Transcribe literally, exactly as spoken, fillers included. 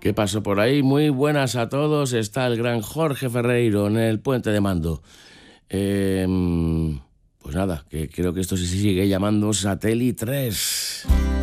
¿Qué pasó por ahí? Muy buenas a todos. Está el gran Jorge Ferreiro en el puente de mando. Eh, pues nada, que creo que esto se sigue llamando Satélite tres.